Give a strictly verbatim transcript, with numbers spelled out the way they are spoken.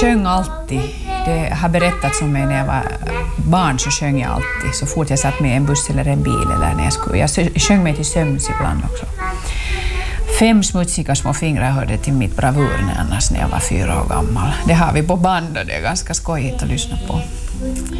sjöng alltid. Det har berättats om mig när jag var barn, så sjöng jag alltid. Så fort jag satt med en buss eller en bil eller när jag skulle. Jag sjöng mig till sömns ibland också. Fem smutsiga små fingrar hörde till mitt bravur annars när jag var fyra år gammal. Det har vi på band och det är ganska skojigt att lyssna på.